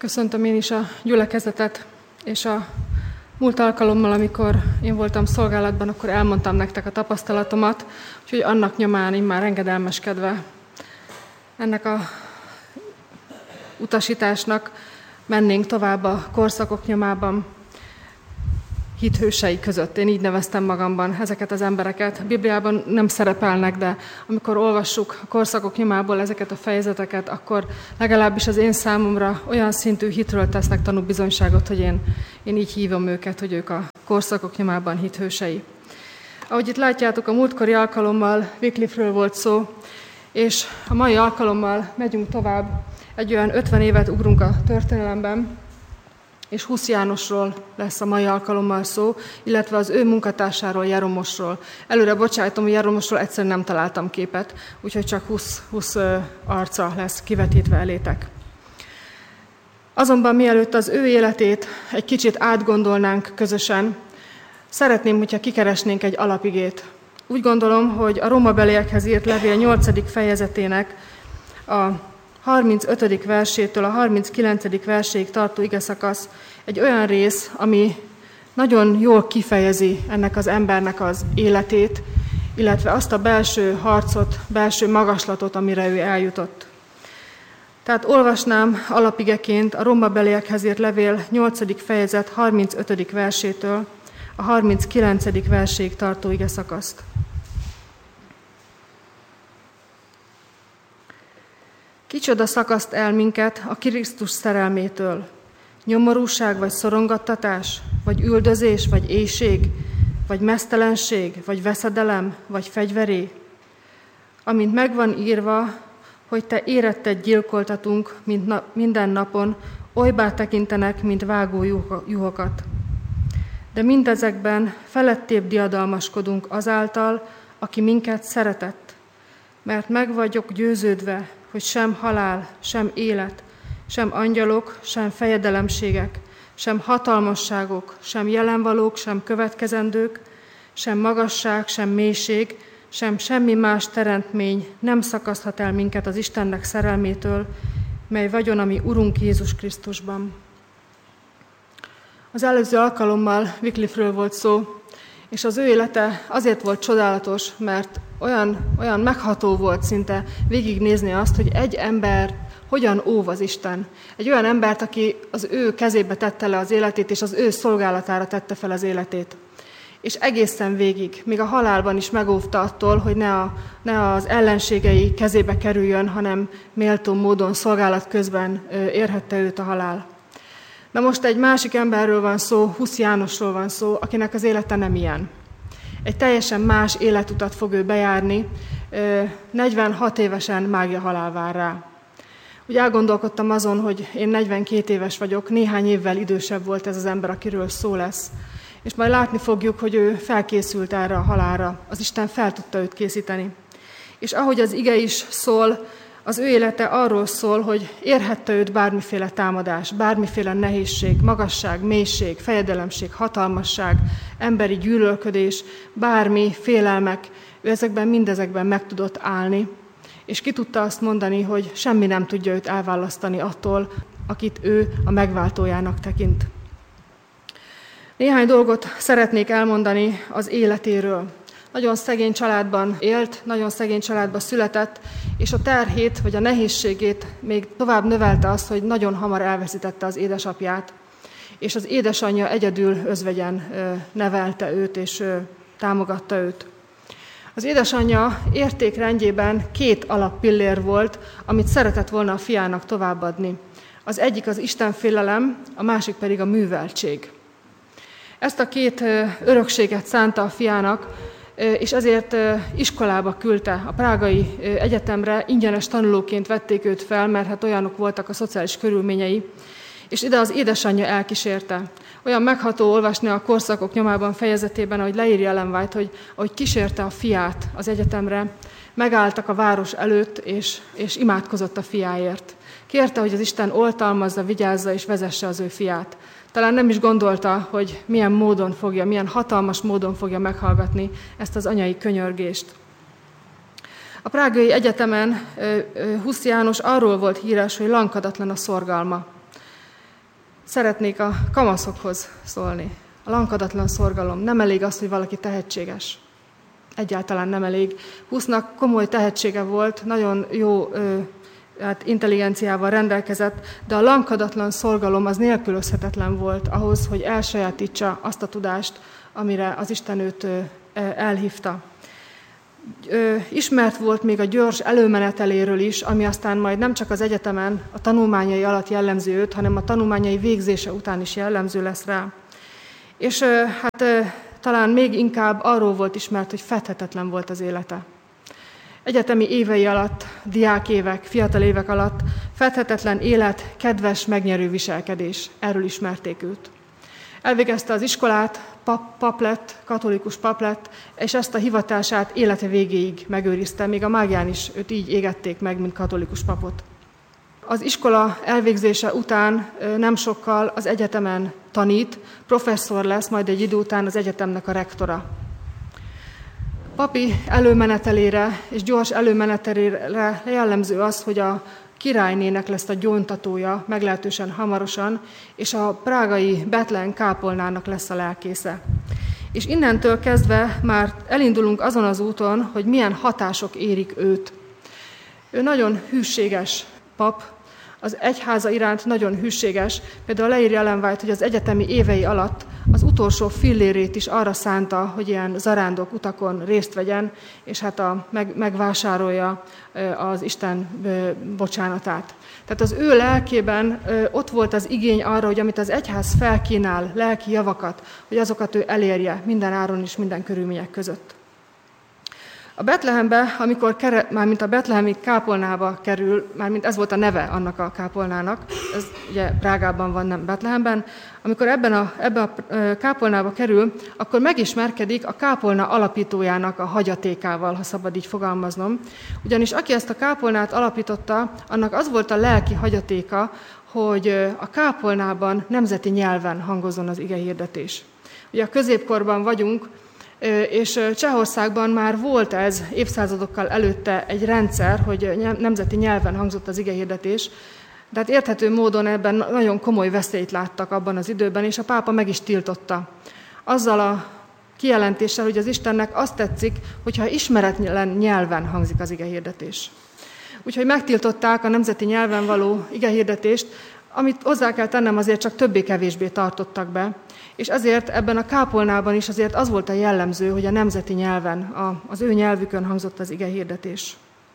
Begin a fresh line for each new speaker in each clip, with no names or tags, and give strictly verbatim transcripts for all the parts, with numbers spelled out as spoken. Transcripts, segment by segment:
Köszöntöm én is a gyülekezetet, és a múlt alkalommal, amikor én voltam szolgálatban, akkor elmondtam nektek a tapasztalatomat, úgyhogy annak nyomán én már engedelmeskedve ennek a utasításnak mennénk tovább a korszakok nyomában, hithősei között. Én így neveztem magamban ezeket az embereket. A Bibliában nem szerepelnek, de amikor olvassuk a korszakok nyomából ezeket a fejezeteket, akkor legalábbis az én számomra olyan szintű hitről tesznek tanúbizonyságot, hogy én, én így hívom őket, hogy ők a korszakok nyomában hithősei. Ahogy itt látjátok, a múltkori alkalommal Wycliffe-ről volt szó, és a mai alkalommal megyünk tovább. Egy olyan ötven évet ugrunk a történelemben, és Husz Jánosról lesz a mai alkalommal szó, illetve az ő munkatársáról, Jeromosról. Előre bocsájtom, hogy Jeromosról egyszerűen nem találtam képet, úgyhogy csak Husz, Husz arca lesz kivetítve elétek. Azonban mielőtt az ő életét egy kicsit átgondolnánk közösen, szeretném, hogyha kikeresnénk egy alapigét. Úgy gondolom, hogy a rómabeliekhez írt levél nyolcadik fejezetének a harmincötödik versétől a harminckilencedik verséig tartó igeszakasz egy olyan rész, ami nagyon jól kifejezi ennek az embernek az életét, illetve azt a belső harcot, belső magaslatot, amire ő eljutott. Tehát olvasnám alapigeként a rómabeliekhez írt levél nyolcadik fejezet harmincötödik versétől a harminckilencedik verséig tartó igeszakaszt. Kicsoda szakaszt el minket a Krisztus szerelmétől? Nyomorúság vagy szorongattatás, vagy üldözés, vagy éhség, vagy meztelenség, vagy veszedelem, vagy fegyveré? Amint megvan írva, hogy te érettet gyilkoltatunk minden napon, olybá tekintenek, mint vágó juhokat. De mindezekben felettébb diadalmaskodunk azáltal, aki minket szeretett, mert meg vagyok győződve, hogy sem halál, sem élet, sem angyalok, sem fejedelemségek, sem hatalmasságok, sem jelenvalók, sem következendők, sem magasság, sem mélység, sem semmi más teremtmény nem szakaszthat el minket az Istennek szerelmétől, mely vagyon a mi Urunk Jézus Krisztusban. Az előző alkalommal Wycliffe-ről volt szó, és az ő élete azért volt csodálatos, mert olyan, olyan megható volt szinte végignézni azt, hogy egy ember hogyan óv az Isten. Egy olyan embert, aki az ő kezébe tette le az életét, és az ő szolgálatára tette fel az életét. És egészen végig, még a halálban is megóvta attól, hogy ne, a, ne az ellenségei kezébe kerüljön, hanem méltó módon szolgálat közben érhette őt a halál. Na most egy másik emberről van szó, Husz Jánosról van szó, akinek az élete nem ilyen. Egy teljesen más életutat fog ő bejárni, negyvenhat évesen mágia halál vár rá. Úgy elgondolkodtam azon, hogy én negyvenkét éves vagyok, néhány évvel idősebb volt ez az ember, akiről szó lesz. És majd látni fogjuk, hogy ő felkészült erre a halálra, az Isten fel tudta őt készíteni. És ahogy az ige is szól, az ő élete arról szól, hogy érhette őt bármiféle támadás, bármiféle nehézség, magasság, mélység, fejedelemség, hatalmasság, emberi gyűlölködés, bármi félelmek, ő ezekben mindezekben meg tudott állni, és ki tudta azt mondani, hogy semmi nem tudja őt elválasztani attól, akit ő a megváltójának tekint. Néhány dolgot szeretnék elmondani az életéről. Nagyon szegény családban élt, nagyon szegény családban született, és a terhét vagy a nehézségét még tovább növelte az, hogy nagyon hamar elveszítette az édesapját, és az édesanyja egyedül özvegyen nevelte őt, és támogatta őt. Az édesanyja értékrendjében két alappillér volt, amit szeretett volna a fiának továbbadni. Az egyik az istenfélelem, a másik pedig a műveltség. Ezt a két örökséget szánta a fiának, és ezért iskolába küldte, a prágai egyetemre, ingyenes tanulóként vették őt fel, mert hát olyanok voltak a szociális körülményei, és ide az édesanyja elkísérte. Olyan megható olvasni a Korszakok nyomában fejezetében, ahogy leírja Ellen White, hogy ahogy kísérte a fiát az egyetemre, megálltak a város előtt, és, és imádkozott a fiáért. Kérte, hogy az Isten oltalmazza, vigyázza és vezesse az ő fiát. Talán nem is gondolta, hogy milyen módon fogja, milyen hatalmas módon fogja meghallgatni ezt az anyai könyörgést. A prágai egyetemen Husz János arról volt híres, hogy lankadatlan a szorgalma. Szeretnék a kamaszokhoz szólni. A lankadatlan szorgalom. Nem elég az, hogy valaki tehetséges. Egyáltalán nem elég. Husznak komoly tehetsége volt, nagyon jó ö, hát intelligenciával rendelkezett, de a lankadatlan szorgalom az nélkülözhetetlen volt ahhoz, hogy elsajátítsa azt a tudást, amire az Isten őt ö, elhívta. Ö, ismert volt még a gyors előmeneteléről is, ami aztán majd nem csak az egyetemen a tanulmányai alatt jellemző őt, hanem a tanulmányai végzése után is jellemző lesz rá. És ö, hát ö, talán még inkább arról volt ismert, hogy fedhetetlen volt az élete. Egyetemi évei alatt, diákévek, fiatal évek alatt fedhetetlen élet, kedves, megnyerő viselkedés. Erről ismerték őt. Elvégezte az iskolát, pap, pap lett, katolikus pap lett, és ezt a hivatását élete végéig megőrizte, még a mágián is őt így égették meg, mint katolikus papot. Az iskola elvégzése után nem sokkal az egyetemen tanít, professzor lesz, majd egy idő után az egyetemnek a rektora. Papi előmenetelére és gyors előmenetelére jellemző az, hogy a királynének lesz a gyóntatója meglehetősen hamarosan, és a prágai Bethlen kápolnának lesz a lelkésze. És innentől kezdve már elindulunk azon az úton, hogy milyen hatások érik őt. Ő nagyon hűséges pap, az egyháza iránt nagyon hűséges, például leírja Ellen White, hogy az egyetemi évei alatt az utolsó fillérét is arra szánta, hogy ilyen zarándok utakon részt vegyen, és hát a, meg, megvásárolja az Isten bocsánatát. Tehát az ő lelkében ott volt az igény arra, hogy amit az egyház felkínál, lelki javakat, hogy azokat ő elérje minden áron és minden körülmények között. A Betlehembe, amikor kere, mármint a betlehemi kápolnába kerül, mármint ez volt a neve annak a kápolnának, ez ugye Prágában van, nem Betlehemben, amikor ebben a, ebben a kápolnába kerül, akkor megismerkedik a kápolna alapítójának a hagyatékával, ha szabad így fogalmaznom. Ugyanis aki ezt a kápolnát alapította, annak az volt a lelki hagyatéka, hogy a kápolnában nemzeti nyelven hangozzon az igehirdetés. Ugye a középkorban vagyunk, és Csehországban már volt ez évszázadokkal előtte egy rendszer, hogy nemzeti nyelven hangzott az igehirdetés, de hát érthető módon ebben nagyon komoly veszélyt láttak abban az időben, és a pápa meg is tiltotta. Azzal a kijelentéssel, hogy az Istennek azt tetszik, hogyha ismeretlen nyelven hangzik az igehirdetés. Úgyhogy megtiltották a nemzeti nyelven való igehirdetést, amit hozzá kell tennem, azért csak többé-kevésbé tartottak be, és ezért ebben a kápolnában is azért az volt a jellemző, hogy a nemzeti nyelven, a, az ő nyelvükön hangzott az igehirdetés.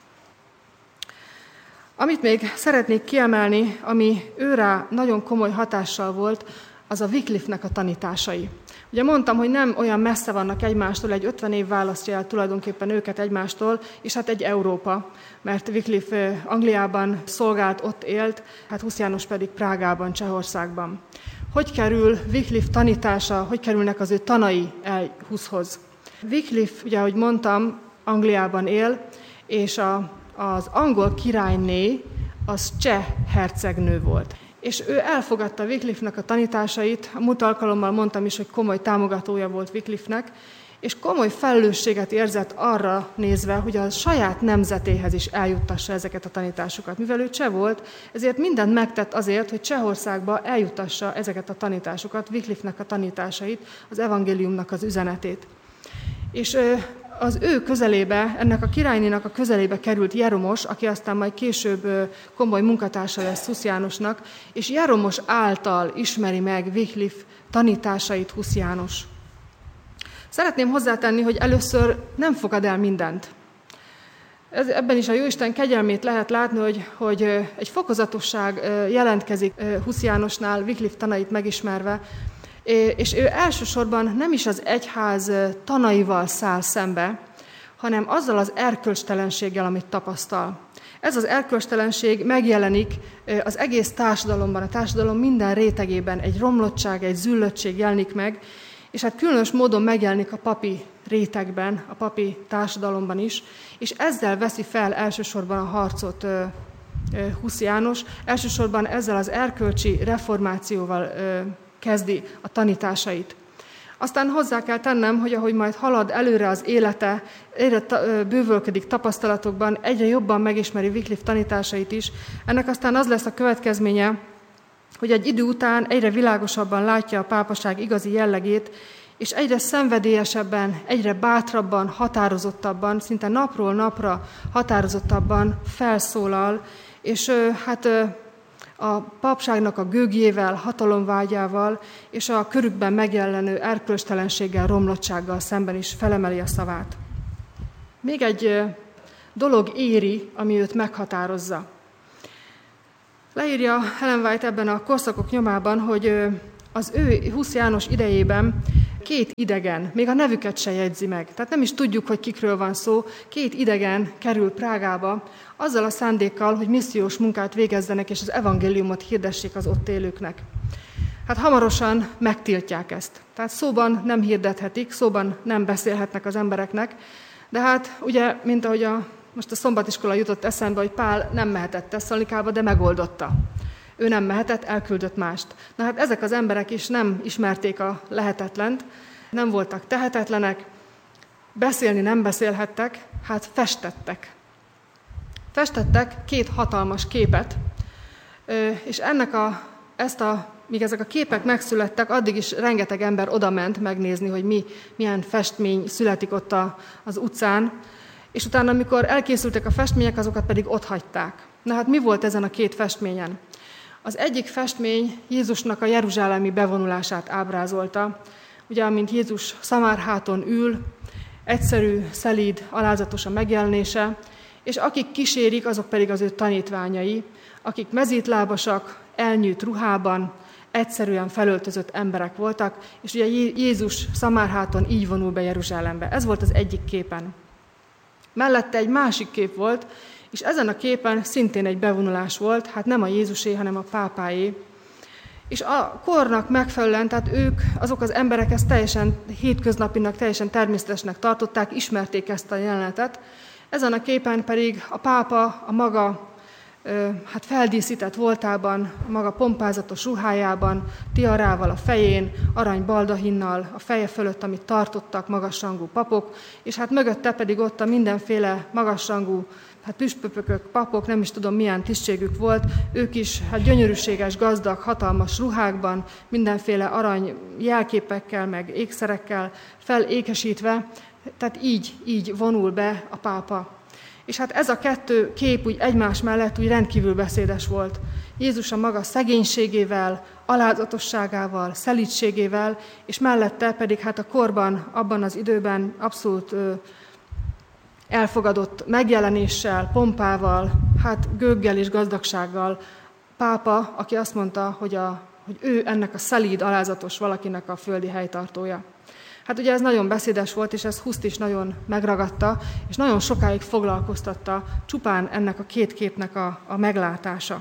Amit még szeretnék kiemelni, ami őrá nagyon komoly hatással volt, az a Wycliffe-nek a tanításai. Ugye mondtam, hogy nem olyan messze vannak egymástól, egy ötven év választja el tulajdonképpen őket egymástól, és hát egy Európa, mert Wycliffe Angliában szolgált, ott élt, hát Husz János pedig Prágában, Csehországban. Hogy kerül Wycliffe tanítása, hogy kerülnek az ő tanai el Huszhoz? Wycliffe, ugye ahogy mondtam, Angliában él, és a, az angol királyné az cseh hercegnő volt. És ő elfogadta Wycliffe-nek a tanításait, a múlt alkalommal mondtam is, hogy komoly támogatója volt Wycliffe-nek, és komoly felelősséget érzett arra nézve, hogy a saját nemzetéhez is eljuttassa ezeket a tanításokat. Mivel ő cseh volt, ezért mindent megtett azért, hogy Csehországba eljuttassa ezeket a tanításokat, Wycliffe-nek a tanításait, az evangéliumnak az üzenetét. És az ő közelébe, ennek a királynénak a közelébe került Jeromos, aki aztán majd később komoly munkatársa lesz Husz Jánosnak, és Jeromos által ismeri meg Wycliffe tanításait Husz János. Szeretném hozzátenni, hogy először nem fogad el mindent. Ez, ebben is a Jóisten kegyelmét lehet látni, hogy, hogy egy fokozatosság jelentkezik Husz Jánosnál, Wycliffe tanait megismerve, és ő elsősorban nem is az egyház tanaival száll szembe, hanem azzal az erkölcstelenséggel, amit tapasztal. Ez az erkölcstelenség megjelenik az egész társadalomban, a társadalom minden rétegében, egy romlottság, egy züllöttség jelenik meg, és hát különös módon megjelenik a papi rétegben, a papi társadalomban is, és ezzel veszi fel elsősorban a harcot Husz János, elsősorban ezzel az erkölcsi reformációval kezdi a tanításait. Aztán hozzá kell tennem, hogy ahogy majd halad előre az élete, egyre bővölködik tapasztalatokban, egyre jobban megismeri Wycliffe tanításait is, ennek aztán az lesz a következménye, hogy egy idő után egyre világosabban látja a pápaság igazi jellegét, és egyre szenvedélyesebben, egyre bátrabban, határozottabban, szinte napról napra határozottabban felszólal, és hát a papságnak a gőgjével, hatalomvágyával és a körükben megjelenő erkölcstelenséggel, romlottsággal szemben is felemeli a szavát. Még egy dolog éri, ami őt meghatározza. Leírja Ellen White ebben a Korszakok nyomában, hogy az ő Husz János idejében két idegen, még a nevüket se jegyzi meg, tehát nem is tudjuk, hogy kikről van szó, két idegen kerül Prágába, azzal a szándékkal, hogy missziós munkát végezzenek, és az evangéliumot hirdessék az ott élőknek. Hát hamarosan megtiltják ezt. Tehát szóban nem hirdethetik, szóban nem beszélhetnek az embereknek, de hát ugye, mint ahogy a, most a szombatiskola jutott eszembe, hogy Pál nem mehetett Tesszalonikába, de megoldotta. Ő nem mehetett, elküldött mást. Na hát ezek az emberek is nem ismerték a lehetetlent, nem voltak tehetetlenek, beszélni nem beszélhettek, hát festettek. Festettek két hatalmas képet, és ennek a, ezt a, míg ezek a képek megszülettek, addig is rengeteg ember odament megnézni, hogy mi, milyen festmény születik ott a, az utcán, és utána, amikor elkészültek a festmények, azokat pedig ott hagyták. Na hát mi volt ezen a két festményen? Az egyik festmény Jézusnak a jeruzsálemi bevonulását ábrázolta. Ugye, amint Jézus szamárháton ül, egyszerű, szelíd, alázatos a megjelenése, és akik kísérik, azok pedig az ő tanítványai, akik mezítlábasak, elnyűjt ruhában, egyszerűen felöltözött emberek voltak, és ugye Jézus szamárháton így vonul be Jeruzsálembe. Ez volt az egyik képen. Mellette egy másik kép volt, és ezen a képen szintén egy bevonulás volt, hát nem a Jézusé, hanem a pápáé. És a kornak megfelelően, tehát ők, azok az emberek ezt teljesen hétköznapinak, teljesen természetesnek tartották, ismerték ezt a jelenetet. Ezen a képen pedig a pápa a maga hát feldíszített voltában, a maga pompázatos ruhájában, tiarával a fején, arany baldahinnal a feje fölött, amit tartottak magasrangú papok, és hát mögötte pedig ott a mindenféle magasrangú hát püspökök, papok, nem is tudom milyen tisztségük volt, ők is hát gyönyörűséges, gazdag, hatalmas ruhákban, mindenféle arany jelképekkel, meg ékszerekkel felékesítve, tehát így, így vonul be a pápa. És hát ez a kettő kép úgy egymás mellett úgy rendkívül beszédes volt. Jézus a maga szegénységével, alázatosságával, szelídségével, és mellette pedig hát a korban, abban az időben abszolút ö, elfogadott megjelenéssel, pompával, hát gőggel és gazdagsággal pápa, aki azt mondta, hogy, a, hogy ő ennek a szelíd, alázatos valakinek a földi helytartója. Hát ugye ez nagyon beszédes volt, és ez Huszt is nagyon megragadta, és nagyon sokáig foglalkoztatta csupán ennek a két képnek a, a meglátása.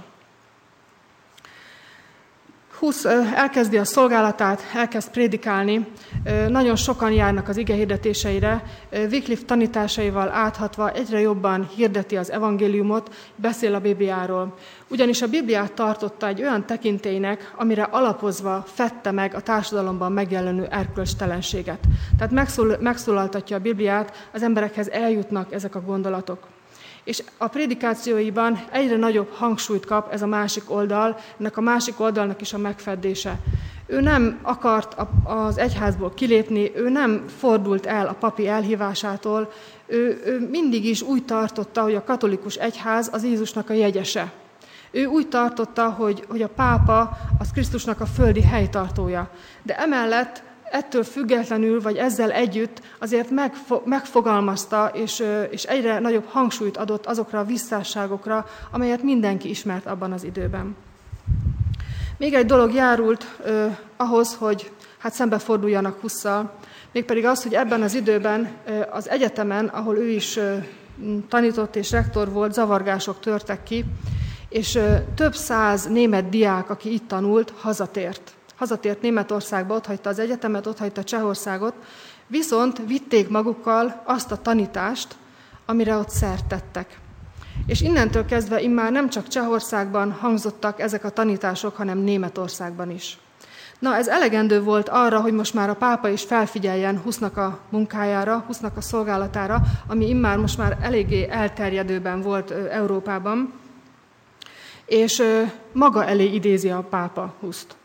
Husz elkezdi a szolgálatát, elkezd prédikálni, nagyon sokan járnak az ige hirdetéseire, Wycliffe tanításaival áthatva egyre jobban hirdeti az evangéliumot, beszél a Bibliáról. Ugyanis a Bibliát tartotta egy olyan tekintélynek, amire alapozva fedte meg a társadalomban megjelenő erkölcstelenséget. Tehát megszól, megszólaltatja a Bibliát, az emberekhez eljutnak ezek a gondolatok. És a prédikációiban egyre nagyobb hangsúlyt kap ez a másik oldal, ennek a másik oldalnak is a megfedése. Ő nem akart az egyházból kilépni, ő nem fordult el a papi elhívásától, ő, ő mindig is úgy tartotta, hogy a katolikus egyház az Jézusnak a jegyese. Ő úgy tartotta, hogy, hogy a pápa az Krisztusnak a földi helytartója. De emellett ettől függetlenül, vagy ezzel együtt azért megfogalmazta, és, és egyre nagyobb hangsúlyt adott azokra a visszásságokra, amelyet mindenki ismert abban az időben. Még egy dolog járult eh, ahhoz, hogy hát szembeforduljanak Husszal, mégpedig az, hogy ebben az időben eh, az egyetemen, ahol ő is eh, tanított és rektor volt, zavargások törtek ki, és eh, több száz német diák, aki itt tanult, hazatért. Hazatért Németországba, otthagyta az egyetemet, otthagyta Csehországot, viszont vitték magukkal azt a tanítást, amire ott szert tettek. És innentől kezdve immár nem csak Csehországban hangzottak ezek a tanítások, hanem Németországban is. Na, ez elegendő volt arra, hogy most már a pápa is felfigyeljen Husznak a munkájára, Husznak a szolgálatára, ami immár most már eléggé elterjedőben volt Európában. és maga elé idézi a pápa Huszt.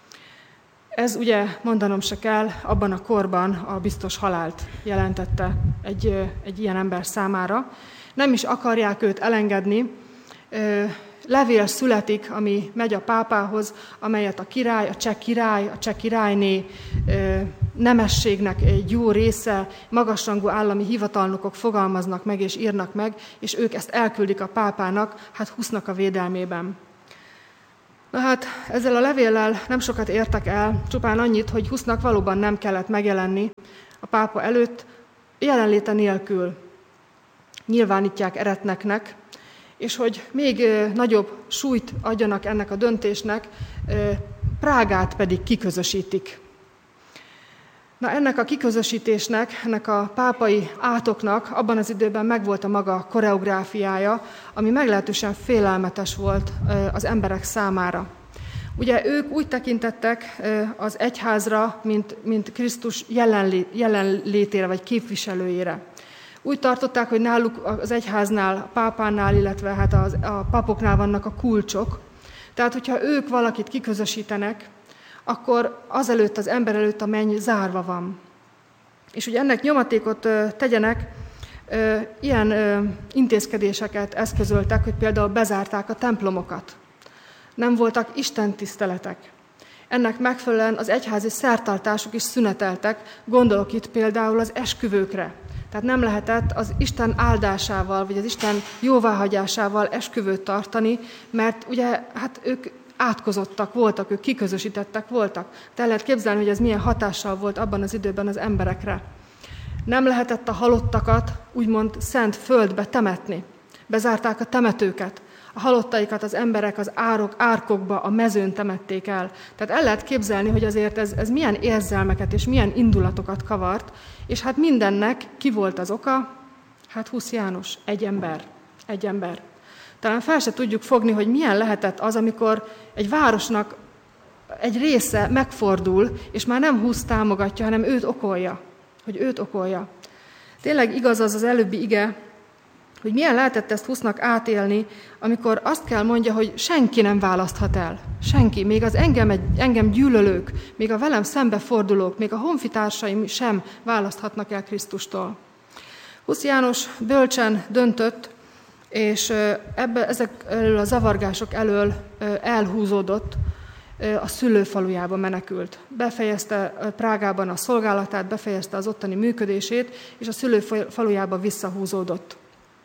Ez ugye mondanom se kell, abban a korban a biztos halált jelentette egy, egy ilyen ember számára. Nem is akarják őt elengedni. Levél születik, ami megy a pápához, amelyet a király, a cseh király, a cseh királyné nemességnek egy jó része, magasrangú állami hivatalnokok fogalmaznak meg és írnak meg, és ők ezt elküldik a pápának, hát Husznak a védelmében. Na hát, ezzel a levéllel nem sokat értek el, csupán annyit, hogy Husznak valóban nem kellett megjelenni a pápa előtt, jelenléte nélkül nyilvánítják eretneknek, és hogy még nagyobb súlyt adjanak ennek a döntésnek, Prágát pedig kiközösítik. Na ennek a kiközösítésnek, ennek a pápai átoknak abban az időben megvolt a maga koreográfiája, ami meglehetősen félelmetes volt az emberek számára. Ugye ők úgy tekintettek az egyházra, mint, mint Krisztus jelenlé, jelenlétére vagy képviselőjére. Úgy tartották, hogy náluk az egyháznál, a pápánál, illetve hát az, a papoknál vannak a kulcsok. Tehát, hogyha ők valakit kiközösítenek, akkor azelőtt az ember előtt a menny zárva van. És hogy ennek nyomatékot tegyenek, ilyen intézkedéseket eszközöltek, hogy például bezárták a templomokat. Nem voltak istentiszteletek. Ennek megfelelően az egyházi szertartások is szüneteltek, gondolok itt például az esküvőkre. Tehát nem lehetett az Isten áldásával, vagy az Isten jóváhagyásával esküvőt tartani, mert ugye hát ők átkozottak voltak, ők kiközösítettek voltak. De el lehet képzelni, hogy ez milyen hatással volt abban az időben az emberekre. Nem lehetett a halottakat úgymond szent földbe temetni. Bezárták a temetőket. A halottaikat az emberek az árok, árkokba, a mezőn temették el. Tehát el lehet képzelni, hogy azért ez, ez milyen érzelmeket és milyen indulatokat kavart, és hát mindennek ki volt az oka? Hát Husz János, egy ember, egy ember. Talán fel se tudjuk fogni, hogy milyen lehetett az, amikor egy városnak egy része megfordul, és már nem Husz támogatja, hanem őt okolja, hogy őt okolja. Tényleg igaz az az előbbi ige, hogy milyen lehetett ezt Husznak átélni, amikor azt kell mondja, hogy senki nem választhat el. Senki, még az engem, engem gyűlölők, még a velem szembefordulók, még a honfitársaim sem választhatnak el Krisztustól. Husz János bölcsen döntött, és ebbe, ezek elől a zavargások elől elhúzódott, a szülőfalujába menekült. Befejezte Prágában a szolgálatát, befejezte az ottani működését, és a szülőfalujába visszahúzódott.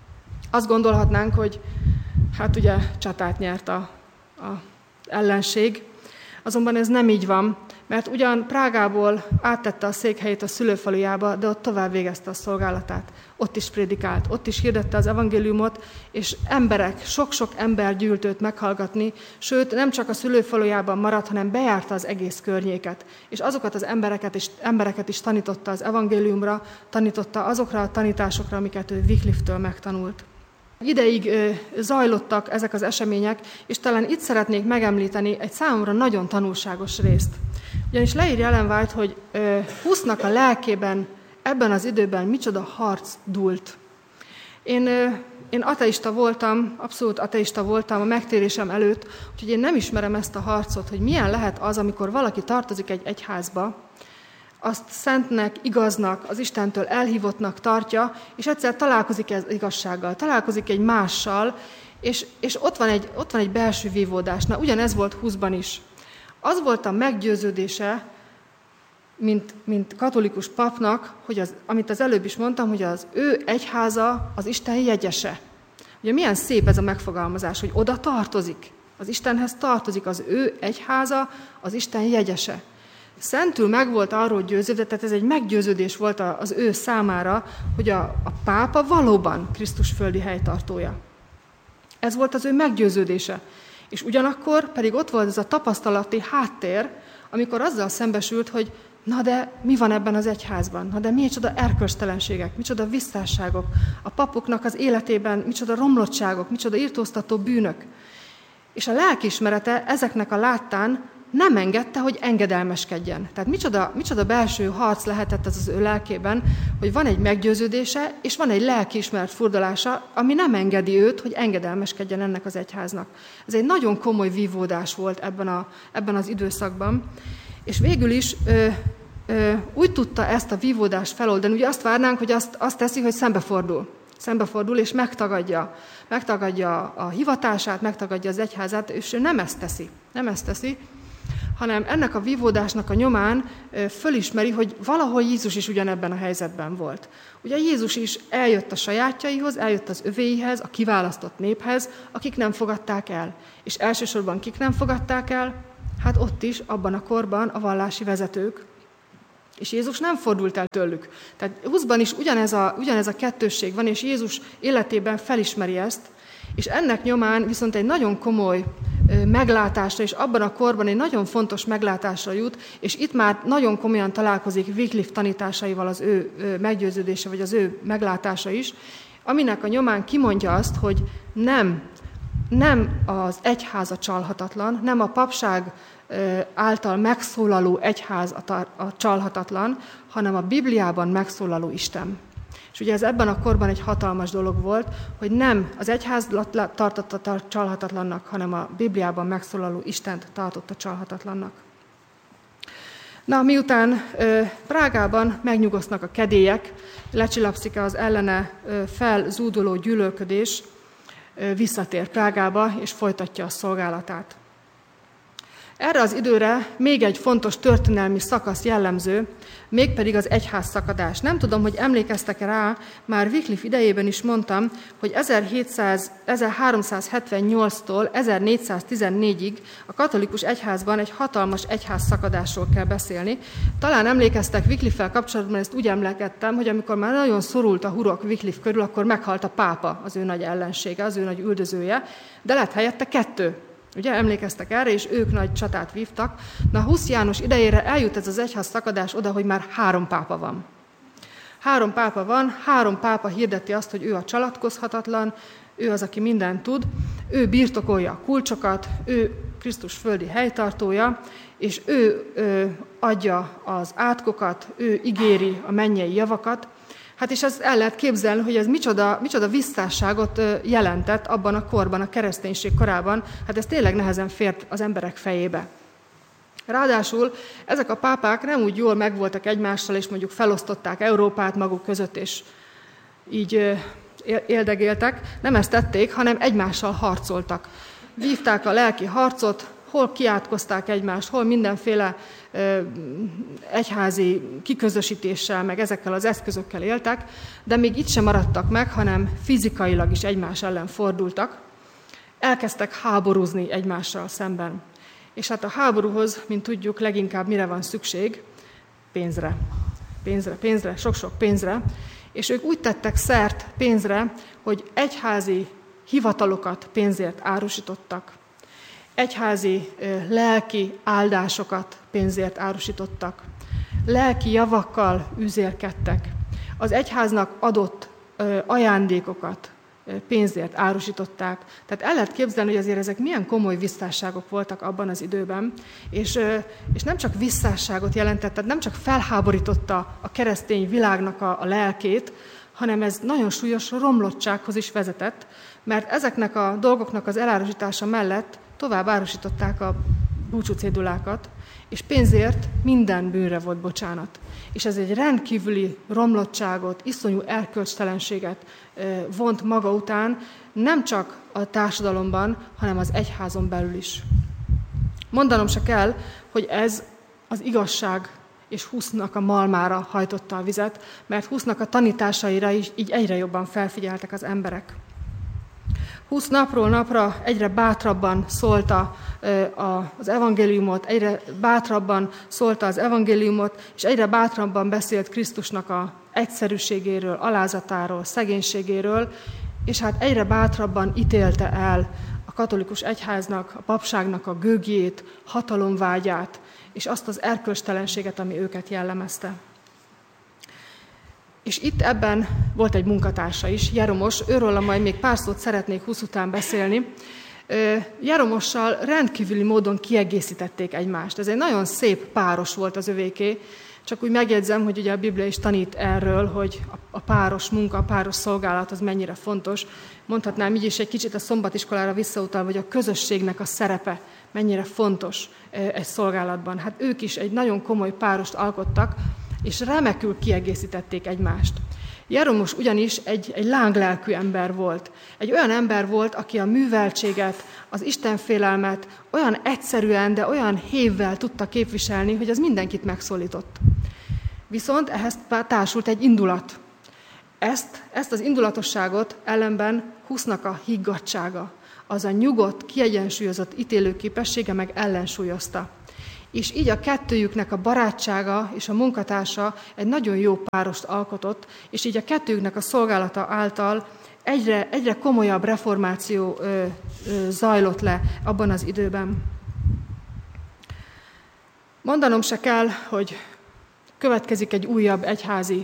Azt gondolhatnánk, hogy hát ugye csatát nyert a, a ellenség, azonban ez nem így van, mert ugyan Prágából áttette a székhelyét a szülőfalujába, de ott tovább végezte a szolgálatát. Ott is prédikált, ott is hirdette az evangéliumot, és emberek, sok-sok ember gyűlt őt meghallgatni, sőt, nem csak a szülőfalujában maradt, hanem bejárta az egész környéket. És azokat az embereket is, embereket is tanította az evangéliumra, tanította azokra a tanításokra, amiket ő Wycliffe-től megtanult. Ideig zajlottak ezek az események, és talán itt szeretnék megemlíteni egy számomra nagyon tanulságos részt. Ugyanis leírja Ellen White, hogy Husznak a lelkében ebben az időben micsoda harc dúlt. Én, én ateista voltam, abszolút ateista voltam a megtérésem előtt, úgyhogy én nem ismerem ezt a harcot, hogy milyen lehet az, amikor valaki tartozik egy egyházba, azt szentnek, igaznak, az Istentől elhívottnak tartja, és egyszer találkozik az igazsággal, találkozik egy mással, és, és ott, van egy, ott van egy belső vívódás. Na, ugyanez volt Huszban is. Az volt a meggyőződése, mint, mint katolikus papnak, hogy az, amit az előbb is mondtam, hogy az ő egyháza az Isten jegyese. Ugye milyen szép ez a megfogalmazás, hogy oda tartozik, az Istenhez tartozik, az ő egyháza az Isten jegyese. Szentül meg volt arról győződve, tehát ez egy meggyőződés volt az ő számára, hogy a, a pápa valóban Krisztus földi helytartója. Ez volt az ő meggyőződése. És ugyanakkor pedig ott volt ez a tapasztalati háttér, amikor azzal szembesült, hogy na de mi van ebben az egyházban? Na de micsoda erkölcstelenségek, micsoda visszásságok, a papoknak az életében micsoda romlottságok, micsoda irtóztató bűnök. És a lelkiismerete ezeknek a láttán nem engedte, hogy engedelmeskedjen. Tehát micsoda, micsoda belső harc lehetett ez az ő lelkében, hogy van egy meggyőződése, és van egy lelkiismeret furdalása, ami nem engedi őt, hogy engedelmeskedjen ennek az egyháznak. Ez egy nagyon komoly vívódás volt ebben, a, ebben az időszakban. És végül is ö, ö, úgy tudta ezt a vívódást feloldani, ugye azt várnánk, hogy azt, azt teszi, hogy szembefordul. Szembefordul és megtagadja. Megtagadja a hivatását, megtagadja az egyházát, és ő nem ezt teszi. Nem ezt teszi, hanem ennek a vívódásnak a nyomán fölismeri, hogy valahol Jézus is ugyanebben a helyzetben volt. Ugye Jézus is eljött a sajátjaihoz, eljött az övéihez, a kiválasztott néphez, akik nem fogadták el. És elsősorban kik nem fogadták el? Hát ott is, abban a korban a vallási vezetők. És Jézus nem fordult el tőlük. Tehát húszban is ugyanez a, ugyanez a kettősség van, és Jézus életében felismeri ezt, és ennek nyomán viszont egy nagyon komoly meglátásra, és abban a korban egy nagyon fontos meglátásra jut, és itt már nagyon komolyan találkozik Wycliffe tanításaival az ő meggyőződése, vagy az ő meglátása is, aminek a nyomán kimondja azt, hogy nem, nem az egyház a csalhatatlan, nem a papság által megszólaló egyház a, tar- a csalhatatlan, hanem a Bibliában megszólaló Isten. És ugye ez ebben a korban egy hatalmas dolog volt, hogy nem az egyház tartotta csalhatatlannak, hanem a Bibliában megszólaló Istent tartotta csalhatatlannak. Na, miután ö, Prágában megnyugosznak a kedélyek, lecsillapszik az ellene ö, felzúduló gyűlölködés, ö, visszatér Prágába és folytatja a szolgálatát. Erre az időre még egy fontos történelmi szakasz jellemző, mégpedig az egyház szakadás. Nem tudom, hogy emlékeztek rá, már Wycliffe idejében is mondtam, hogy ezerháromszázhetvennyolctól ezernégyszáztizennégyig a katolikus egyházban egy hatalmas egyház szakadásról kell beszélni. Talán emlékeztek Wycliffe-fel kapcsolatban, ezt úgy emlegettem, hogy amikor már nagyon szorult a hurok Wycliffe körül, akkor meghalt a pápa, az ő nagy ellensége, az ő nagy üldözője, de lett helyette kettő. Ugye emlékeztek erre, és ők nagy csatát vívtak. Na, Husz János idejére eljut ez az egyház szakadás oda, hogy már három pápa van. Három pápa van, három pápa hirdeti azt, hogy ő a csalatkozhatatlan, ő az, aki mindent tud, ő birtokolja a kulcsokat, ő Krisztus földi helytartója, és ő, ő adja az átkokat, ő ígéri a mennyei javakat. Hát és ezt el lehet képzelni, hogy ez micsoda, micsoda visszásságot jelentett abban a korban, a kereszténység korában. Hát ez tényleg nehezen fért az emberek fejébe. Ráadásul ezek a pápák nem úgy jól megvoltak egymással, és mondjuk felosztották Európát maguk között, és így éldegéltek. Nem ezt tették, hanem egymással harcoltak. Vívták a lelki harcot, hol kiátkozták egymást, hol mindenféle ö, egyházi kiközösítéssel, meg ezekkel az eszközökkel éltek, de még itt sem maradtak meg, hanem fizikailag is egymás ellen fordultak. Elkezdtek háborúzni egymással szemben. És hát a háborúhoz, mint tudjuk, leginkább mire van szükség? Pénzre. Pénzre, pénzre, sok-sok pénzre. És ők úgy tettek szert pénzre, hogy egyházi hivatalokat pénzért árusítottak. Egyházi lelki áldásokat pénzért árusítottak. Lelki javakkal üzérkedtek. Az egyháznak adott ajándékokat pénzért árusították. Tehát el lehet képzelni, hogy azért ezek milyen komoly visszásságok voltak abban az időben, és, és nem csak visszásságot jelentett, tehát nem csak felháborította a keresztény világnak a, a lelkét, hanem ez nagyon súlyos romlottsághoz is vezetett, mert ezeknek a dolgoknak az elárusítása mellett tovább árusították a búcsúcédulákat, és pénzért minden bűnre volt bocsánat. És ez egy rendkívüli romlottságot, iszonyú erkölcstelenséget vont maga után, nem csak a társadalomban, hanem az egyházon belül is. Mondanom se kell, hogy ez az igazság és Husznak a malmára hajtotta a vizet, mert Husznak a tanításaira is így egyre jobban felfigyeltek az emberek. Husz napról napra egyre bátrabban szólta az evangéliumot, egyre bátrabban szólta az evangéliumot, és egyre bátrabban beszélt Krisztusnak az egyszerűségéről, alázatáról, szegénységéről, és hát egyre bátrabban ítélte el a katolikus egyháznak, a papságnak a gőgjét, hatalomvágyát, és azt az erkölcstelenséget, ami őket jellemezte. És itt ebben volt egy munkatársa is, Jeromos, őről majd még pár szót szeretnék Husz után beszélni. Jeromossal rendkívüli módon kiegészítették egymást. Ez egy nagyon szép páros volt az övéké, csak úgy megjegyzem, hogy ugye a Biblia is tanít erről, hogy a páros munka, a páros szolgálat az mennyire fontos. Mondhatnám így is egy kicsit a szombatiskolára visszautalva, hogy a közösségnek a szerepe mennyire fontos egy szolgálatban. Hát ők is egy nagyon komoly párost alkottak, és remekül kiegészítették egymást. Jeromos ugyanis egy, egy lánglelkű ember volt. Egy olyan ember volt, aki a műveltséget, az istenfélelmet olyan egyszerűen, de olyan hévvel tudta képviselni, hogy az mindenkit megszólított. Viszont ehhez társult egy indulat. Ezt, ezt az indulatosságot ellenben Husznak a higgadtsága, az a nyugodt, kiegyensúlyozott ítélőképessége meg ellensúlyozta. És így a kettőjüknek a barátsága és a munkatársa egy nagyon jó párost alkotott, és így a kettőjüknek a szolgálata által egyre, egyre komolyabb reformáció ö, ö, zajlott le abban az időben. Mondanom se kell, hogy következik egy újabb egyházi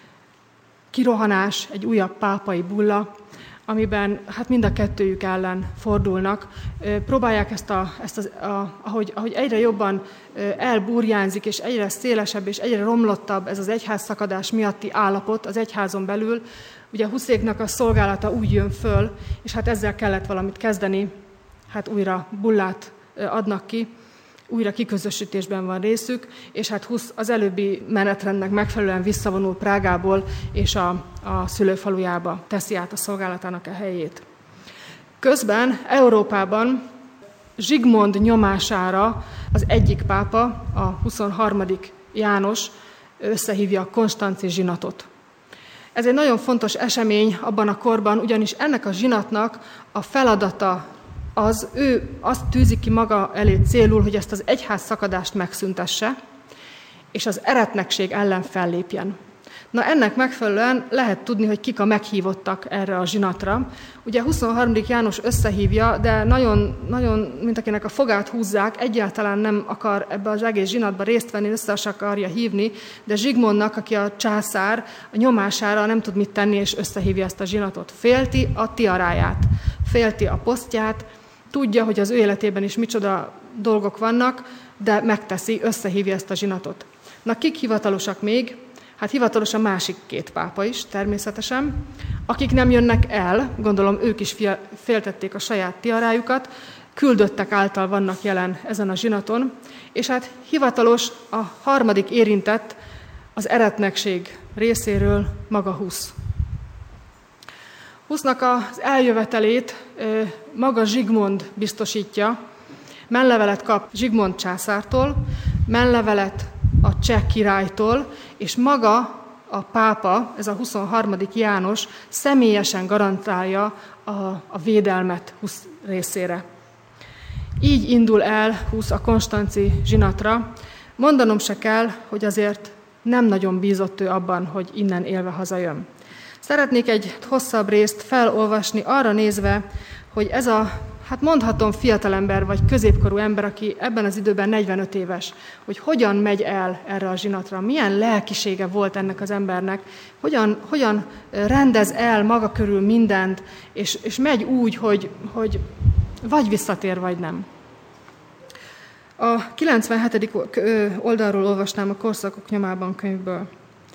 kirohanás, egy újabb pápai bulla, amiben hát mind a kettőjük ellen fordulnak. Próbálják ezt, a, ezt az, a, ahogy, ahogy egyre jobban elburjánzik, és egyre szélesebb és egyre romlottabb ez az egyházszakadás miatti állapot az egyházon belül. Ugye Huszéknak a szolgálata úgy jön föl, és hát ezzel kellett valamit kezdeni, hát újra bullát adnak ki, újra kiközösítésben van részük, és hát Husz az előbbi menetrendnek megfelelően visszavonul Prágából, és a, a szülőfalujába teszi át a szolgálatának a helyét. Közben Európában Zsigmond nyomására az egyik pápa, a huszonharmadik János összehívja a konstanci zsinatot. Ez egy nagyon fontos esemény abban a korban, ugyanis ennek a zsinatnak a feladata az, ő azt tűzi ki maga elé célul, hogy ezt az egyház szakadást megszüntesse, és az eretnekség ellen fellépjen. Na ennek megfelelően lehet tudni, hogy kik a meghívottak erre a zsinatra. Ugye huszonharmadik János összehívja, de nagyon, nagyon, mint akinek a fogát húzzák, egyáltalán nem akar ebbe az egész zsinatba részt venni, össze akarja hívni, de Zsigmondnak, aki a császár, a nyomására nem tud mit tenni, és összehívja ezt a zsinatot. Félti a tiaráját, félti a posztját, tudja, hogy az ő életében is micsoda dolgok vannak, de megteszi, összehívja ezt a zsinatot. Na, kik hivatalosak még? Hát hivatalos a másik két pápa is, természetesen. Akik nem jönnek el, gondolom ők is féltették a saját tiarájukat, küldöttek által vannak jelen ezen a zsinaton, és hát hivatalos a harmadik érintett az eretnekség részéről maga Husz. Husznak az eljövetelét maga Zsigmond biztosítja, menlevelet kap Zsigmond császártól, menlevelet a cseh királytól, és maga a pápa, ez a huszonharmadik János személyesen garantálja a, a védelmet Husz részére. Így indul el Husz a konstanci zsinatra. Mondanom se kell, hogy azért nem nagyon bízott ő abban, hogy innen élve hazajön. Szeretnék egy hosszabb részt felolvasni arra nézve, hogy ez a, hát mondhatom fiatalember vagy középkorú ember, aki ebben az időben negyvenöt éves, hogy hogyan megy el erre a zsinatra, milyen lelkisége volt ennek az embernek, hogyan, hogyan rendez el maga körül mindent, és, és megy úgy, hogy, hogy vagy visszatér, vagy nem. A kilencvenhetedik oldalról olvasnám a Korszakok nyomában könyvből.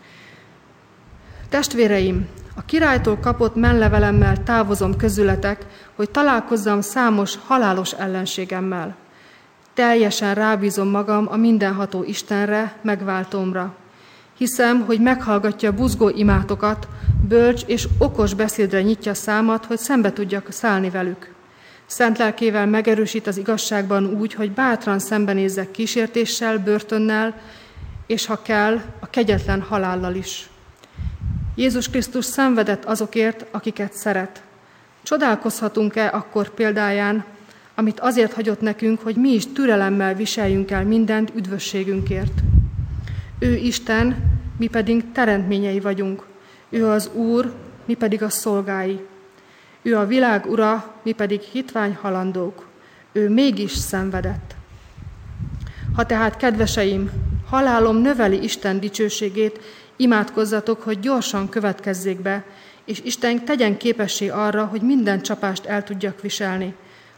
Testvéreim, a királytól kapott menlevelemmel távozom közületek, hogy találkozzam számos halálos ellenségemmel. Teljesen rábízom magam a mindenható Istenre, megváltómra. Hiszem, hogy meghallgatja buzgó imátokat, bölcs és okos beszédre nyitja számat, hogy szembe tudjak szállni velük. Szent lelkével megerősít az igazságban úgy, hogy bátran szembenézzek kísértéssel, börtönnel, és ha kell, a kegyetlen halállal is. Jézus Krisztus szenvedett azokért, akiket szeret. Csodálkozhatunk-e akkor példáján, amit azért hagyott nekünk, hogy mi is türelemmel viseljünk el mindent üdvösségünkért? Ő Isten, mi pedig teremtményei vagyunk. Ő az Úr, mi pedig a szolgái. Ő a világ ura, mi pedig hitvány halandók. Ő mégis szenvedett. Ha tehát, kedveseim, halálom növeli Isten dicsőségét, imádkozzatok, hogy gyorsan következzék be, és Isten tegyen képessé arra, hogy minden csapást el tudjak viselni,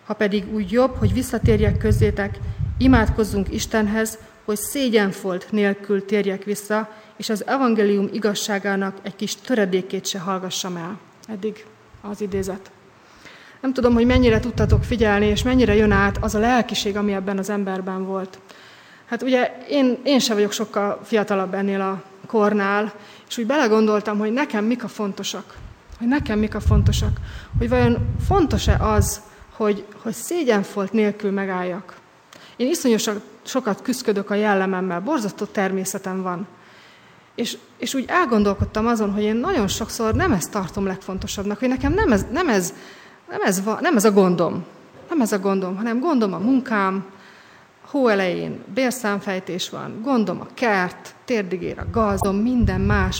Ha pedig úgy jobb, hogy visszatérjek közzétek, imádkozzunk Istenhez, hogy szégyenfolt nélkül térjek vissza, és az evangélium igazságának egy kis töredékét se hallgassam el. Eddig az idézet. Nem tudom, hogy mennyire tudtatok figyelni, és mennyire jön át az a lelkiség, ami ebben az emberben volt. Hát ugye én, én sem vagyok sokkal fiatalabb ennél a kornál, és úgy belegondoltam, hogy nekem mik a fontosak. Hogy nekem mik a fontosak. Hogy vajon fontos-e az, hogy, hogy szégyenfolt nélkül megálljak. Én iszonyosan sokat küszködök a jellememmel, borzasztó természetem van. És, és úgy elgondolkodtam azon, hogy én nagyon sokszor nem ezt tartom legfontosabbnak, hogy nekem nem ez, nem ez, nem ez, nem ez a gondom. Nem ez a gondom, hanem gondom a munkám, hó elején bérszámfejtés van, gondom a kert, térdig ér a gaz, minden más